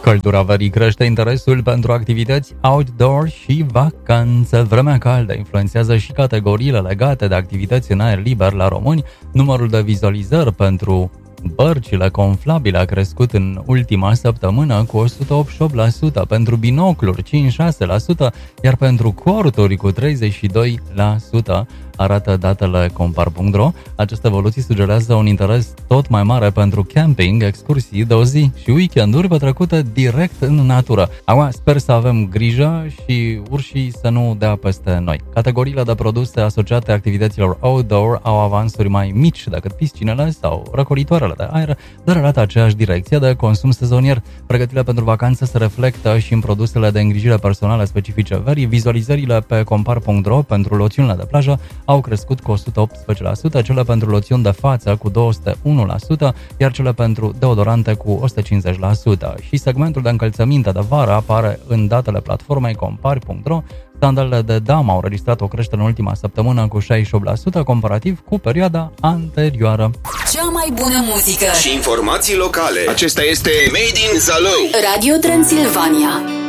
Căldura verii crește interesul pentru activități outdoor și vacanțe. Vremea caldă influențează și categoriile legate de activități în aer liber la români. Numărul de vizualizări pentru bărcile conflabile a crescut în ultima săptămână cu 188%, pentru binocluri 56%, iar pentru corturi cu 32%, arată datele compar.ro. Aceste evoluții sugerează un interes tot mai mare pentru camping, excursii de o zi și weekenduri petrecute direct în natură. Acum sper să avem grijă și urșii să nu dea peste noi. Categoriile de produse asociate activităților outdoor au avansuri mai mici decât piscinele sau răcoritoarele de aer, dar arată aceeași direcție de consum sezonier. Pregătirile pentru vacanță se reflectă și în produsele de îngrijire personală specifice verii. Vizualizările pe compar.ro pentru loțiunile de plajă au crescut cu 118%, cele pentru loțiuni de față cu 201%, iar cele pentru deodorante cu 150%. Și segmentul de încălțăminte de vară apare în datele platformei compar.ro. Sandalele de damă au registrat o creștere în ultima săptămână cu 68%, comparativ cu perioada anterioară. Cea mai bună muzică și informații locale. Acesta este Made in Zalău. Radio Transilvania.